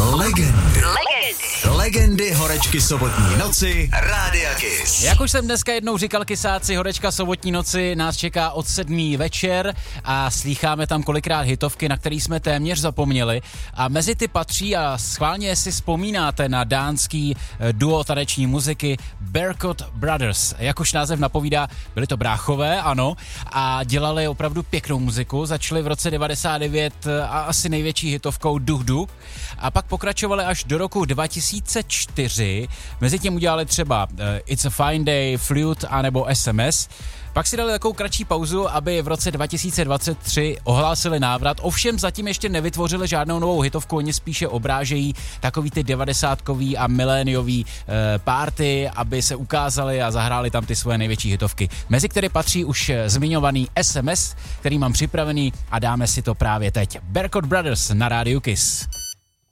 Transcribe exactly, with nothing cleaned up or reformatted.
Legendy. Legendy. Legendy horečky sobotní noci Rádia Kiss. Jak už jsem dneska jednou říkal, kysáci, horečka sobotní noci nás čeká od sedmý večer a slýcháme tam kolikrát hitovky, na který jsme téměř zapomněli. A mezi ty patří, a schválně si vzpomínáte na dánský duo taneční muziky Berkot Brothers. Jak už název napovídá, byli to bráchové, ano, a dělali opravdu pěknou muziku. Začali v roce devadesát devět a asi největší hitovkou Duch Duch a pak pokračovali až do roku dva tisíce čtyři. Mezitím udělali třeba uh, It's a Fine Day, Flute a nebo S M S. Pak si dali takovou kratší pauzu, aby v roce dva tisíce dvacet tři ohlásili návrat. Ovšem zatím ještě nevytvořili žádnou novou hitovku, oni spíše obrážejí takový ty devadesátkový a miléniový e, party, aby se ukázali a zahráli tam ty svoje největší hitovky. Mezi které patří už zmiňovaný S M S, který mám připravený a dáme si to právě teď. Berkot Brothers na Rádiu Kiss.